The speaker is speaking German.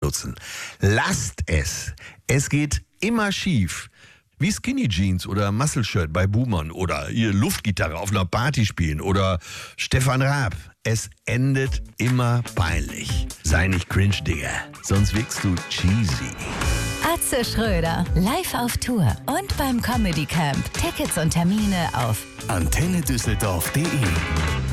benutzen. Lasst es. Es geht immer schief. Wie Skinny Jeans oder Muscle Shirt bei Boomern oder ihr Luftgitarre auf einer Party spielen oder Stefan Raab. Es endet immer peinlich. Sei nicht cringe, Digga, sonst wirkst du cheesy. Atze Schröder, live auf Tour und beim Comedy Camp. Tickets und Termine auf antennedüsseldorf.de